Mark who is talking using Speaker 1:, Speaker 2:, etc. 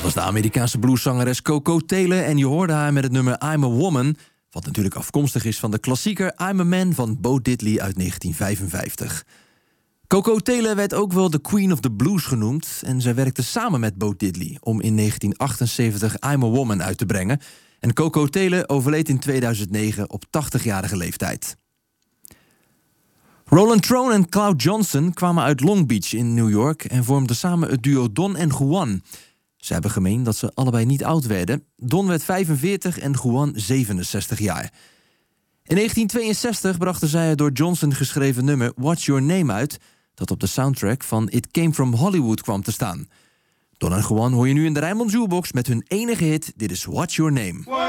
Speaker 1: Dat was de Amerikaanse blueszangeres Coco Taylor en je hoorde haar met het nummer I'm a Woman, wat natuurlijk afkomstig is van de klassieker I'm a Man van Bo Diddley uit 1955. Coco Taylor werd ook wel de Queen of the Blues genoemd en zij werkte samen met Bo Diddley om in 1978 I'm a Woman uit te brengen. En Coco Taylor overleed in 2009 op 80-jarige leeftijd. Roland Trone en Cloud Johnson kwamen uit Long Beach in New York en vormden samen het duo Don en Juan. Ze hebben gemeen dat ze allebei niet oud werden. Don werd 45 en Juan 67 jaar. In 1962 brachten zij het door Johnson geschreven nummer What's Your Name uit, dat op de soundtrack van It Came From Hollywood kwam te staan. Don en Juan hoor je nu in de Rijnmond Jukebox met hun enige hit. Dit is What's Your Name.